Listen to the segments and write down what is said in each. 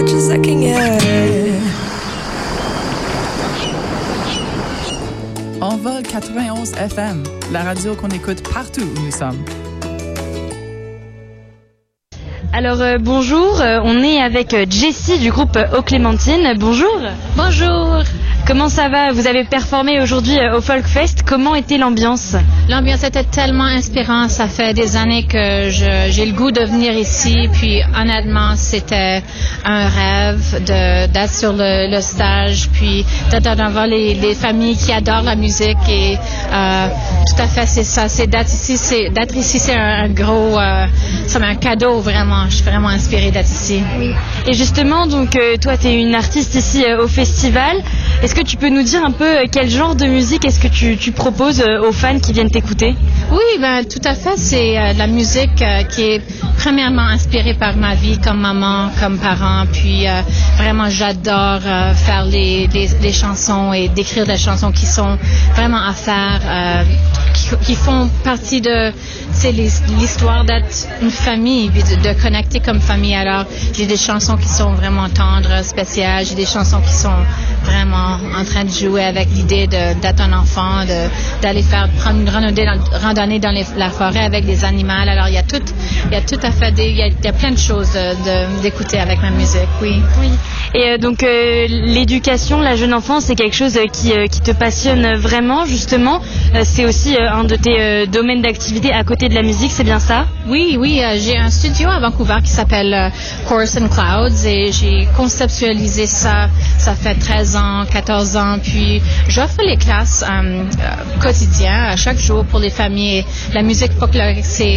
much as I can get. Envol 91 FM, la radio qu'on écoute partout où nous sommes. Alors bonjour, on est avec Jessie du groupe Eau Clémentine. Bonjour. Bonjour. Comment ça va? Vous avez performé aujourd'hui au Folk Fest. Comment était l'ambiance? L'ambiance était tellement inspirante. Ça fait des années que j'ai le goût de venir ici. Puis honnêtement, c'était un rêve d'être sur le stage. Puis d'avoir les familles qui adorent la musique. Et tout à fait, c'est ça. C'est d'être ici, c'est un gros, c'est un cadeau vraiment. Je suis vraiment inspirée d'être ici. Oui. Et justement, donc toi, tu es une artiste ici au festival. Est-ce que tu peux nous dire un peu quel genre de musique est-ce que tu proposes aux fans qui viennent t'écouter? Oui, ben tout à fait. C'est de la musique qui est premièrement inspirée par ma vie comme maman, comme parent. Puis vraiment, j'adore faire les chansons et d'écrire des chansons qui sont vraiment à faire, qui font partie de l'histoire d'être une famille, de connecter comme famille. Alors, j'ai des chansons qui sont vraiment tendres, spéciales. J'ai des chansons qui sont vraiment en train de jouer avec l'idée d'être un enfant, d'aller prendre une randonnée dans la forêt avec des animaux. Alors, il y a tout à fait il y a plein de choses d'écouter avec ma musique, oui. Oui. Et donc, l'éducation, la jeune enfance, c'est quelque chose qui te passionne vraiment, justement. C'est aussi un de tes domaines d'activité à côté de la musique, c'est bien ça? Oui, j'ai un studio à Vancouver qui s'appelle Chorus and Clouds et j'ai conceptualisé ça fait 13 ans, 14 ans, puis j'offre les classes quotidiennes à chaque jour pour les familles. La musique folklorique, c'est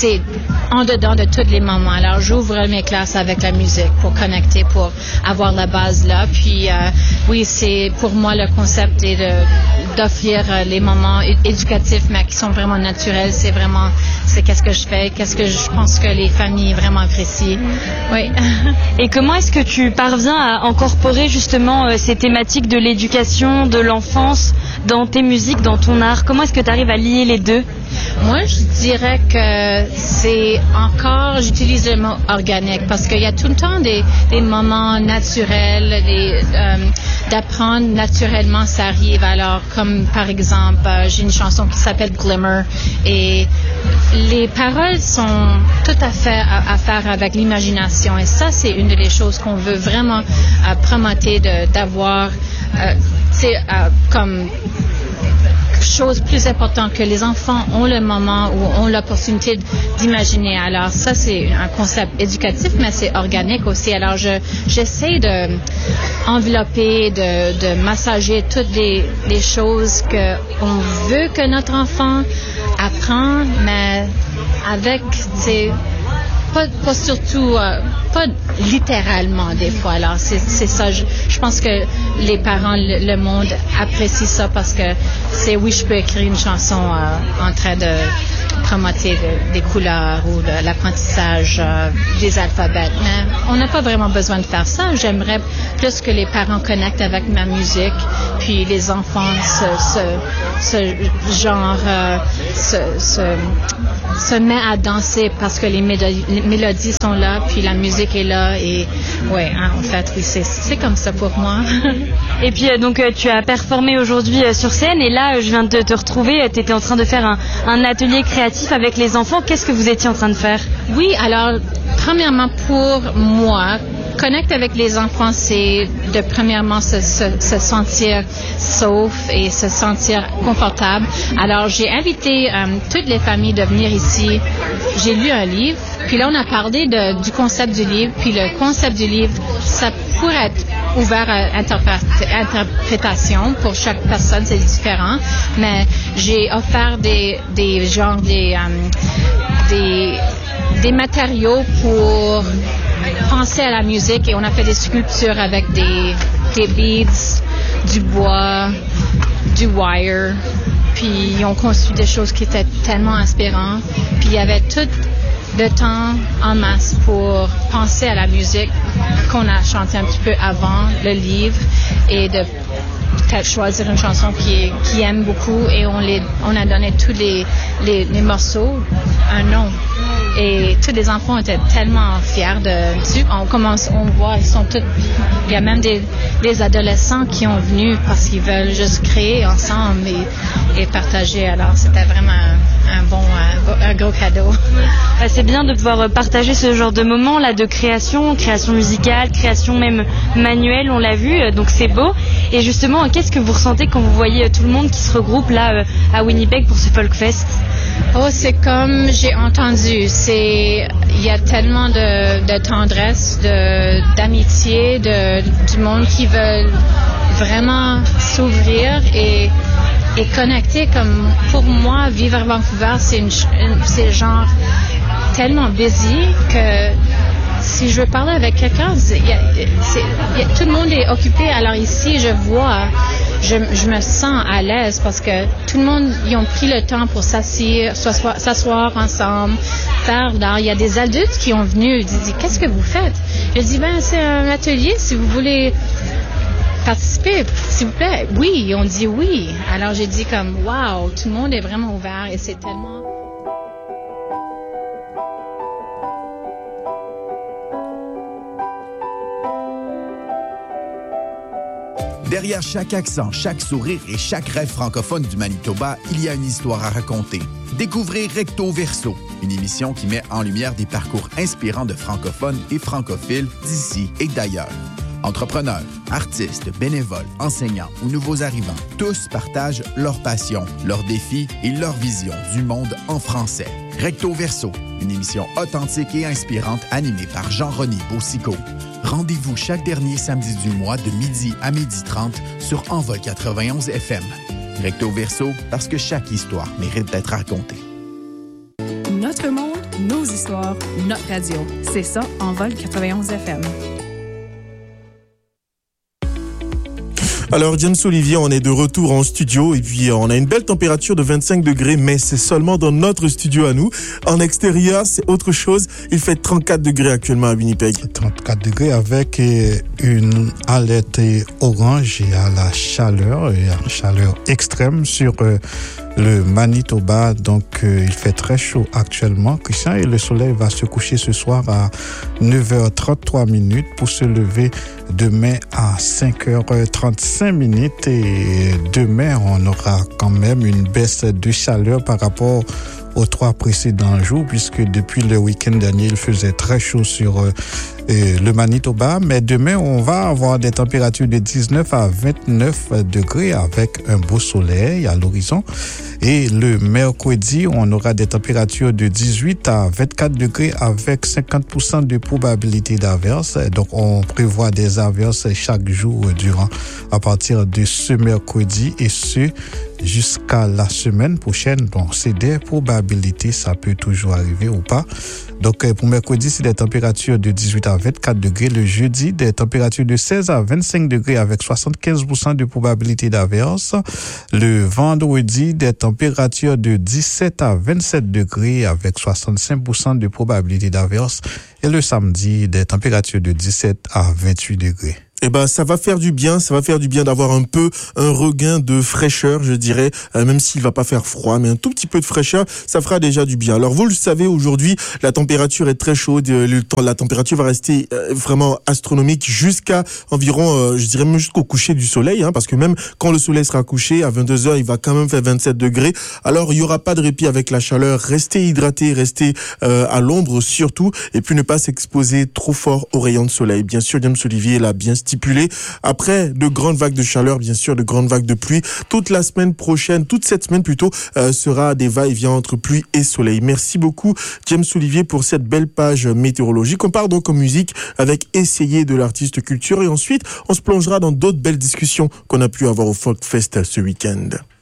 en dedans de tous les moments. Alors j'ouvre mes classes avec la musique pour connecter, pour avoir la base là. Puis oui, c'est pour moi le concept est d'offrir les moments éducatifs, mais qui sont vraiment naturels. C'est qu'est-ce que je fais, qu'est-ce que je pense que les familles vraiment apprécient. Oui. Et comment est-ce que tu parviens à incorporer justement ces thématiques de l'éducation, de l'enfance dans tes musiques, dans ton art? Comment est-ce que tu arrives à lier les deux? Moi, je dirais que j'utilise le mot organique parce qu'il y a tout le temps des moments naturels, d'apprendre naturellement, ça arrive. Alors, comme par exemple, j'ai une chanson qui s'appelle Glimmer et les paroles sont tout à fait à faire avec l'imagination et ça, c'est une des choses qu'on veut vraiment promoter d'avoir, comme chose plus importante que les enfants ont le moment ou ont l'opportunité d'imaginer. Alors ça, c'est un concept éducatif, mais c'est organique aussi. Alors j'essaie de envelopper, de massager toutes les choses qu'on veut que notre enfant apprenne, mais avec, pas surtout, pas littéralement des fois. Alors c'est ça, je pense que les parents, le monde apprécie ça parce que oui, je peux écrire une chanson en train de promoter des couleurs ou de l'apprentissage des alphabets. Mais on n'a pas vraiment besoin de faire ça. J'aimerais plus que les parents connectent avec ma musique, puis les enfants se met à danser parce que les mélodies sont là, puis la musique est là et ouais, en fait, oui, c'est comme ça pour moi. Et puis donc tu as performé aujourd'hui sur scène et là je viens de te retrouver, tu étais en train de faire un atelier créatif avec les enfants. Qu'est-ce que vous étiez en train de faire? Oui, alors premièrement pour moi, connecter avec les enfants, c'est de premièrement se sentir sauf et se sentir confortable. Alors, j'ai invité toutes les familles de venir ici. J'ai lu un livre, puis là, on a parlé du concept du livre, puis le concept du livre, ça pourrait être ouvert à interprétation. Pour chaque personne, c'est différent, mais j'ai offert des matériaux pour penser à la musique et on a fait des sculptures avec des beads, du bois, du wire, puis on construit des choses qui étaient tellement inspirantes. Puis il y avait tout le temps en masse pour penser à la musique qu'on a chantée un petit peu avant le livre et de peut-être choisir une chanson qui aime beaucoup et on a donné tous les morceaux un nom. Et tous les enfants étaient tellement fiers on voit, il y a même des adolescents qui ont venu parce qu'ils veulent juste créer ensemble et partager. Alors, c'était vraiment un gros cadeau. C'est bien de pouvoir partager ce genre de moments là, de création musicale, création même manuelle, on l'a vu, donc c'est beau. Et justement, qu'est-ce que vous ressentez quand vous voyez tout le monde qui se regroupe là à Winnipeg pour ce Folkfest? Oh, c'est comme j'ai entendu. Il y a tellement de tendresse, d'amitié, du monde qui veut vraiment s'ouvrir et connecter. Comme pour moi, vivre à Vancouver, c'est genre tellement busy que si je veux parler avec quelqu'un, tout le monde est occupé. Alors ici, je me sens à l'aise parce que tout le monde, ils ont pris le temps pour s'asseoir ensemble, faire l'art. Il y a des adultes qui ont venu, ils disent, qu'est-ce que vous faites? Je dis, c'est un atelier, si vous voulez participer, s'il vous plaît. Oui, on dit oui. Alors j'ai dit comme, wow, tout le monde est vraiment ouvert et c'est tellement... Derrière chaque accent, chaque sourire et chaque rêve francophone du Manitoba, il y a une histoire à raconter. Découvrez Recto Verso, une émission qui met en lumière des parcours inspirants de francophones et francophiles d'ici et d'ailleurs. Entrepreneurs, artistes, bénévoles, enseignants ou nouveaux arrivants, tous partagent leur passion, leurs défis et leur vision du monde en français. Recto Verso, une émission authentique et inspirante animée par Jean-René Boussicault. Rendez-vous chaque dernier samedi du mois de midi à 12h30 sur Envol 91 FM. Recto Verso, parce que chaque histoire mérite d'être racontée. Notre monde, nos histoires, notre radio. C'est ça, Envol 91 FM. Alors, James Olivier, on est de retour en studio et puis on a une belle température de 25 degrés, mais c'est seulement dans notre studio à nous. En extérieur, c'est autre chose. Il fait 34 degrés actuellement à Winnipeg. 34 degrés avec une alerte orange et à la chaleur extrême sur le Manitoba. Donc, il fait très chaud actuellement, Christian, et le soleil va se coucher ce soir à 9h33 pour se lever demain à 5h35 et demain, on aura quand même une baisse de chaleur par rapport aux 3 précédents jours, puisque depuis le week-end dernier, il faisait très chaud sur le Manitoba. Mais demain, on va avoir des températures de 19 à 29 degrés avec un beau soleil à l'horizon. Et le mercredi, on aura des températures de 18 à 24 degrés avec 50% de probabilité d'averse. Donc, on prévoit des averses chaque jour à partir de ce mercredi et ce jusqu'à la semaine prochaine. Bon, c'est des probabilités, ça peut toujours arriver ou pas. Donc, pour mercredi, c'est des températures de 18 à 24 degrés. Le jeudi, des températures de 16 à 25 degrés avec 75% de probabilité d'averse. Le vendredi, des températures de 17 à 27 degrés avec 65% de probabilité d'averse. Et le samedi, des températures de 17 à 28 degrés. Eh ben, ça va faire du bien d'avoir un regain de fraîcheur, je dirais, même s'il va pas faire froid, mais un tout petit peu de fraîcheur, ça fera déjà du bien. Alors, vous le savez, aujourd'hui, la température est très chaude, la température va rester vraiment astronomique jusqu'à environ, je dirais même jusqu'au coucher du soleil, parce que même quand le soleil sera couché, à 22h, il va quand même faire 27 degrés. Alors, il y aura pas de répit avec la chaleur. Restez hydratés, restez à l'ombre surtout, et puis ne pas s'exposer trop fort aux rayons de soleil. Bien sûr, James Olivier l'a bien stipulé. Après de grandes vagues de chaleur, bien sûr, de grandes vagues de pluie, toute cette semaine plutôt, sera des va-et-vient entre pluie et soleil. Merci beaucoup, James Olivier, pour cette belle page météorologique. On part donc en musique avec Essayer de l'artiste culture et ensuite, on se plongera dans d'autres belles discussions qu'on a pu avoir au Folkfest ce week-end.